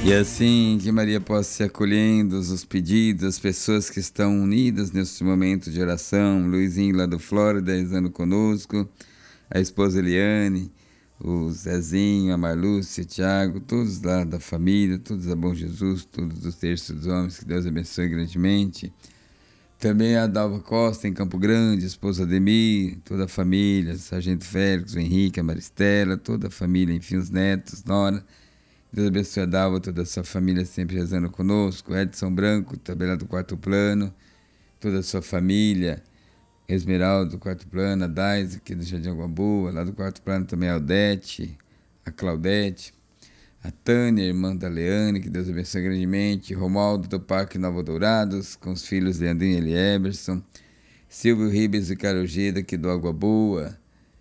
E assim que Maria possa ir acolhendo os pedidos, as pessoas que estão unidas neste momento de oração. Luizinho lá do Flórida, rezando conosco, a esposa Eliane, o Zezinho, a Marlúcia, o Tiago, todos lá da família, todos a Bom Jesus, todos dos terços dos homens, que Deus abençoe grandemente. Também a Dalva Costa, em Campo Grande, a esposa Ademir, toda a família, o Sargento Félix, o Henrique, a Maristela, toda a família, enfim, os netos, Nora. Deus abençoe a Dalva, toda a sua família sempre rezando conosco. Edson Branco, tabela do quarto plano, toda a sua família. Esmeralda do quarto plano, a Daisy, aqui do Jardim Água Boa, lá do quarto plano também a Odete, a Claudete, a Tânia, irmã da Leane, que Deus abençoe grandemente. Romualdo do Parque Nova Dourados, com os filhos Leandrinho e Elieberson. Silvio Ribes e Carogida, aqui do Água Boa,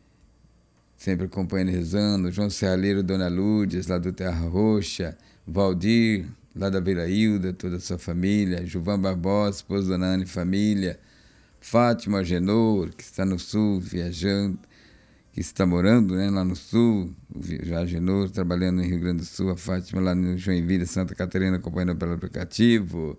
sempre acompanhando e rezando. João Serralheiro, Dona Lourdes, lá do Terra Roxa. Valdir, lá da Vila Hilda, toda a sua família. Juvan Barbosa, esposa da Dona Ana e família. Fátima Agenor, que está no sul, viajando, que está morando, né, lá no sul. Já Agenor, trabalhando no Rio Grande do Sul. A Fátima lá no Joinville, Santa Catarina, acompanhando pelo aplicativo.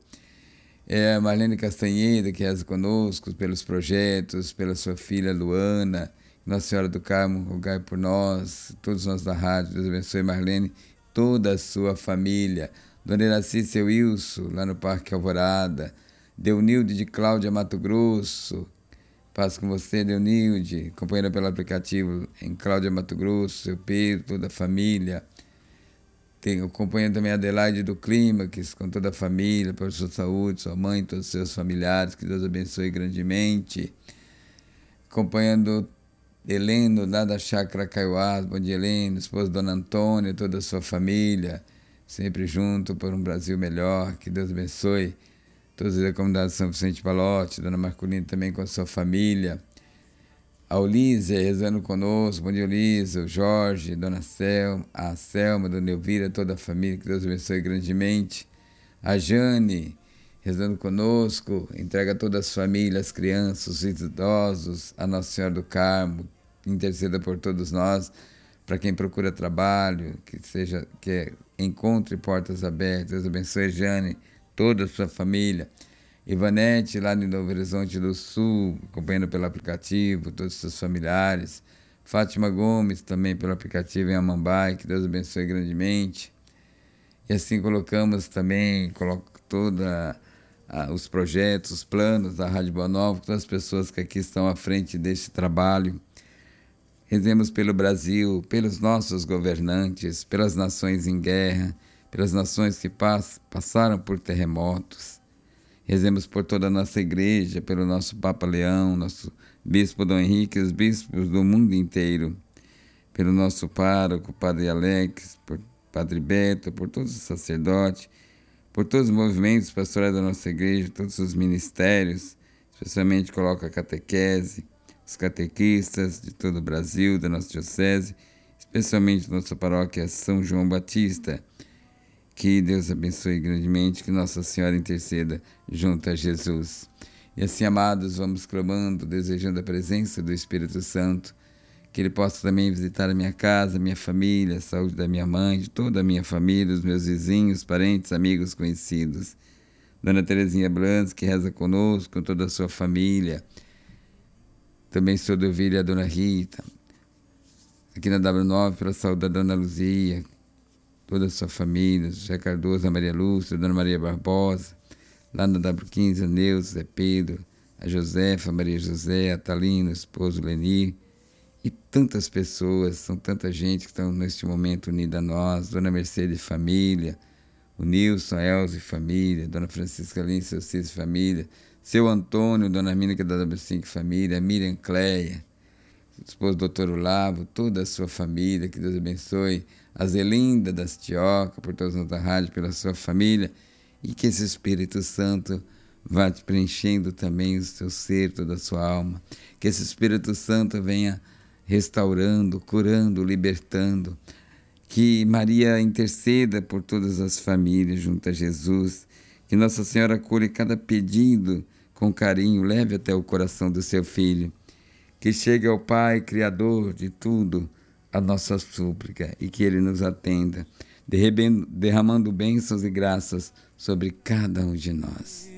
A Marlene Castanheda, que reza conosco pelos projetos, pela sua filha Luana. Nossa Senhora do Carmo, rogai por nós, todos nós da rádio. Deus abençoe Marlene, toda a sua família. Dona Iraci, seu Wilson, lá no Parque Alvorada. Deunilde de Cláudia, Mato Grosso. Paz com você, Deunilde, companheira pelo aplicativo em Cláudia, Mato Grosso. Seu Pedro, toda a família. Acompanhando também a Adelaide do Clímax, com toda a família, pela sua saúde, sua mãe, todos os seus familiares. Que Deus abençoe grandemente. Acompanhando Heleno, lá da Chácara Caiuás, bom dia Heleno, esposa Dona Antônia, toda a sua família, sempre junto por um Brasil melhor, que Deus abençoe todas as comunidades de São Vicente Palote, Dona Marcolina também com a sua família, a Olísia rezando conosco, bom dia Olísia, o Jorge, Dona Selma, a Selma, Dona Elvira, toda a família, que Deus abençoe grandemente, a Jane, rezando conosco, entrega a todas as famílias, as crianças, os idosos, a Nossa Senhora do Carmo, interceda por todos nós, para quem procura trabalho, que encontre portas abertas. Deus abençoe Jane, toda a sua família. Ivanete, lá de Novo Horizonte do Sul, acompanhando pelo aplicativo, todos os seus familiares. Fátima Gomes, também pelo aplicativo em Amambai, que Deus abençoe grandemente. E assim colocamos também, toda os projetos, os planos da Rádio Boa Nova, todas as pessoas que aqui estão à frente deste trabalho. Rezemos pelo Brasil, pelos nossos governantes, pelas nações em guerra, pelas nações que passaram por terremotos. Rezemos por toda a nossa igreja, pelo nosso Papa Leão, nosso Bispo Dom Henrique, os bispos do mundo inteiro, pelo nosso pároco, Padre Alex, por Padre Beto, por todos os sacerdotes, por todos os movimentos pastorais da nossa igreja, todos os ministérios, especialmente coloca a catequese, os catequistas de todo o Brasil, da nossa diocese, especialmente nossa paróquia São João Batista. Que Deus abençoe grandemente, que Nossa Senhora interceda junto a Jesus. E assim, amados, vamos clamando, desejando a presença do Espírito Santo, que Ele possa também visitar a minha casa, a minha família, a saúde da minha mãe, de toda a minha família, os meus vizinhos, parentes, amigos, conhecidos. Dona Terezinha Blanz, que reza conosco, com toda a sua família. Também sou do Vila, a Dona Rita. Aqui na W9, pela saúde da Dona Luzia, toda a sua família, José Cardoso, a Maria Lúcia, a Dona Maria Barbosa. Lá na W15, a Neuza, Zé Pedro, a Josefa, a Maria José, a Talina, o esposo Leni. E tantas pessoas, são tanta gente que estão neste momento unida a nós. Dona Mercedes e família, o Nilson, a Elza e família, Dona Francisca Lins, seu Cis e família, seu Antônio, Dona Mina, que é da W5 e família, a Miriam Cleia, o esposo do Dr. Olavo, toda a sua família, que Deus abençoe, a Zelinda das Tioca, por todos nós da rádio, pela sua família, e que esse Espírito Santo vá te preenchendo também o seu ser, toda a sua alma, que esse Espírito Santo venha restaurando, curando, libertando, que Maria interceda por todas as famílias junto a Jesus, que Nossa Senhora acolha cada pedido com carinho, leve até o coração do seu Filho, que chegue ao Pai, Criador de tudo, a nossa súplica, e que Ele nos atenda. derramando bênçãos e graças sobre cada um de nós.